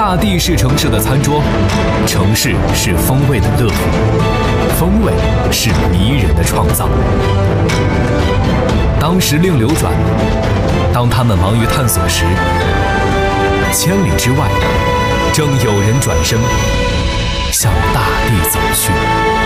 大地是城市的餐桌，城市是风味的乐土，风味是迷人的创造。当时令流转，当他们忙于探索时，千里之外，正有人转身向大地走去。